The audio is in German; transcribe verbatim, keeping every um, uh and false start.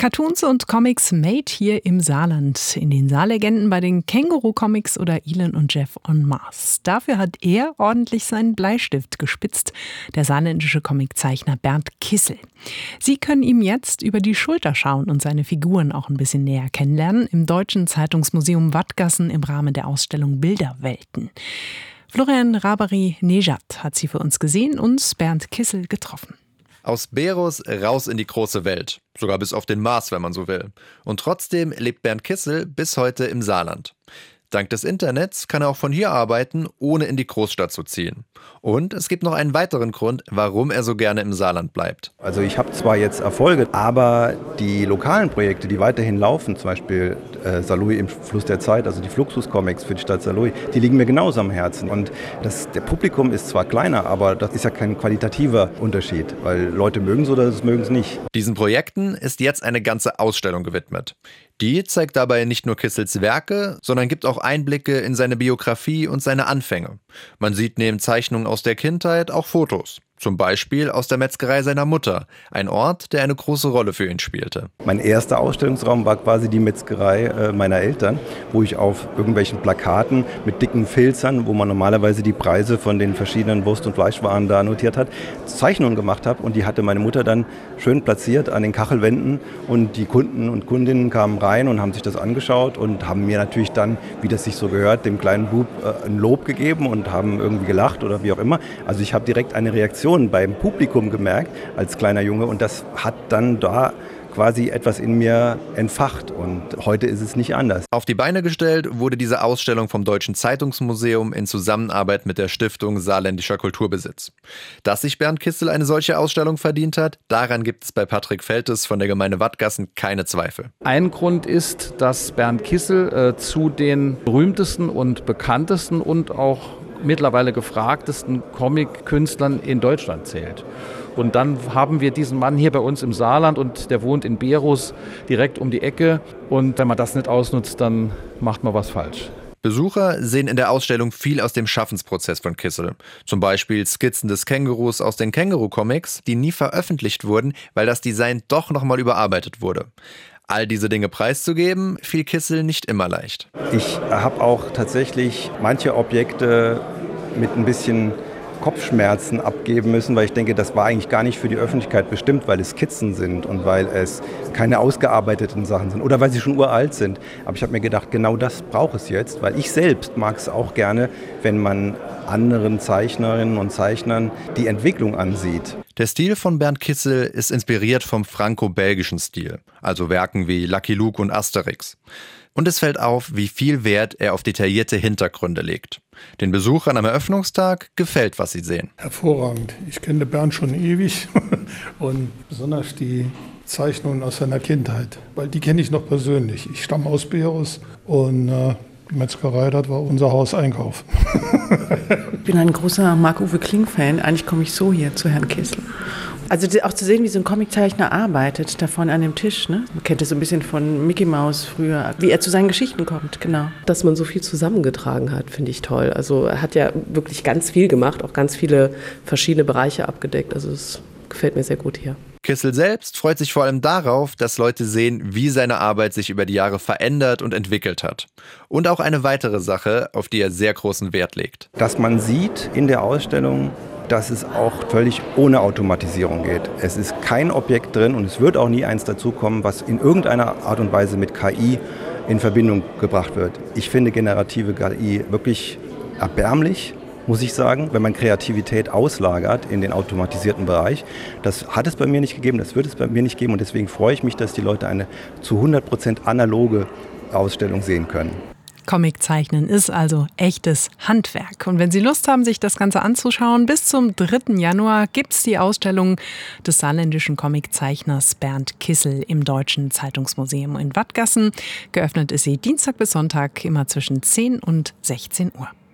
Cartoons und Comics made hier im Saarland. In den Saarlegenden bei den Känguru-Comics oder Elon und Jeff on Mars. Dafür hat er ordentlich seinen Bleistift gespitzt, der saarländische Comiczeichner Bernd Kissel. Sie können ihm jetzt über die Schulter schauen und seine Figuren auch ein bisschen näher kennenlernen im Deutschen Zeitungsmuseum Wattgassen im Rahmen der Ausstellung Bilderwelten. Florian Rabary-Nejad hat sie für uns gesehen und Bernd Kissel getroffen. Aus Beros raus in die große Welt. Sogar bis auf den Mars, wenn man so will. Und trotzdem lebt Bernd Kissel bis heute im Saarland. Dank des Internets kann er auch von hier arbeiten, ohne in die Großstadt zu ziehen. Und es gibt noch einen weiteren Grund, warum er so gerne im Saarland bleibt. Also ich habe zwar jetzt Erfolge, aber die lokalen Projekte, die weiterhin laufen, zum Beispiel äh, Saarlouis im Fluss der Zeit, also die Fluxus-Comics für die Stadt Saarlouis, die liegen mir genauso am Herzen. Und das, der Publikum ist zwar kleiner, aber das ist ja kein qualitativer Unterschied, weil Leute mögen es oder mögen es nicht. Diesen Projekten ist jetzt eine ganze Ausstellung gewidmet. Die zeigt dabei nicht nur Kissels Werke, sondern gibt auch Einblicke in seine Biografie und seine Anfänge. Man sieht neben Zeichnungen aus der Kindheit auch Fotos. Zum Beispiel aus der Metzgerei seiner Mutter, ein Ort, der eine große Rolle für ihn spielte. Mein erster Ausstellungsraum war quasi die Metzgerei äh, meiner Eltern, wo ich auf irgendwelchen Plakaten mit dicken Filzern, wo man normalerweise die Preise von den verschiedenen Wurst- und Fleischwaren da notiert hat, Zeichnungen gemacht habe. Und die hatte meine Mutter dann schön platziert an den Kachelwänden. Und die Kunden und Kundinnen kamen rein und haben sich das angeschaut und haben mir natürlich dann, wie das sich so gehört, dem kleinen Bub äh, ein Lob gegeben und haben irgendwie gelacht oder wie auch immer. Also ich habe direkt eine Reaktion beim Publikum gemerkt als kleiner Junge und das hat dann da quasi etwas in mir entfacht und heute ist es nicht anders. Auf die Beine gestellt wurde diese Ausstellung vom Deutschen Zeitungsmuseum in Zusammenarbeit mit der Stiftung Saarländischer Kulturbesitz. Dass sich Bernd Kissel eine solche Ausstellung verdient hat, daran gibt es bei Patrick Feltes von der Gemeinde Wattgassen keine Zweifel. Ein Grund ist, dass Bernd Kissel äh, zu den berühmtesten und bekanntesten und auch mittlerweile gefragtesten Comic-Künstlern in Deutschland zählt. Und dann haben wir diesen Mann hier bei uns im Saarland und der wohnt in Beros direkt um die Ecke. Und wenn man das nicht ausnutzt, dann macht man was falsch. Besucher sehen in der Ausstellung viel aus dem Schaffensprozess von Kissel. Zum Beispiel Skizzen des Kängurus aus den Känguru-Comics, die nie veröffentlicht wurden, weil das Design doch nochmal überarbeitet wurde. All diese Dinge preiszugeben, fiel Kissel nicht immer leicht. Ich habe auch tatsächlich manche Objekte mit ein bisschen Kopfschmerzen abgeben müssen, weil ich denke, das war eigentlich gar nicht für die Öffentlichkeit bestimmt, weil es Skizzen sind und weil es keine ausgearbeiteten Sachen sind oder weil sie schon uralt sind. Aber ich habe mir gedacht, genau das braucht es jetzt, weil ich selbst mag es auch gerne, wenn man anderen Zeichnerinnen und Zeichnern die Entwicklung ansieht. Der Stil von Bernd Kissel ist inspiriert vom franco-belgischen Stil, also Werken wie Lucky Luke und Asterix. Und es fällt auf, wie viel Wert er auf detaillierte Hintergründe legt. Den Besuchern am Eröffnungstag gefällt, was sie sehen. Hervorragend. Ich kenne Bernd schon ewig und besonders die Zeichnungen aus seiner Kindheit, weil die kenne ich noch persönlich. Ich stamme aus Beros und äh, die Metzgerei, das war unser Hauseinkauf. Ich bin ein großer Marc-Uwe Kling-Fan. Eigentlich komme ich so hier zu Herrn Kissel. Also auch zu sehen, wie so ein Comiczeichner arbeitet, da vorne an dem Tisch. Ne? Man kennt es so ein bisschen von Mickey Mouse früher, wie er zu seinen Geschichten kommt, genau. Dass man so viel zusammengetragen hat, finde ich toll. Also er hat ja wirklich ganz viel gemacht, auch ganz viele verschiedene Bereiche abgedeckt. Also es gefällt mir sehr gut hier. Kissel selbst freut sich vor allem darauf, dass Leute sehen, wie seine Arbeit sich über die Jahre verändert und entwickelt hat. Und auch eine weitere Sache, auf die er sehr großen Wert legt. Dass man sieht in der Ausstellung, dass es auch völlig ohne Automatisierung geht. Es ist kein Objekt drin und es wird auch nie eins dazukommen, was in irgendeiner Art und Weise mit K I in Verbindung gebracht wird. Ich finde generative K I wirklich erbärmlich, muss ich sagen, wenn man Kreativität auslagert in den automatisierten Bereich. Das hat es bei mir nicht gegeben, das wird es bei mir nicht geben und deswegen freue ich mich, dass die Leute eine zu hundert Prozent analoge Ausstellung sehen können. Comiczeichnen ist also echtes Handwerk. Und wenn Sie Lust haben, sich das Ganze anzuschauen, bis zum dritten Januar gibt es die Ausstellung des saarländischen Comiczeichners Bernd Kissel im Deutschen Zeitungsmuseum in Wattgassen. Geöffnet ist sie Dienstag bis Sonntag immer zwischen zehn und sechzehn Uhr.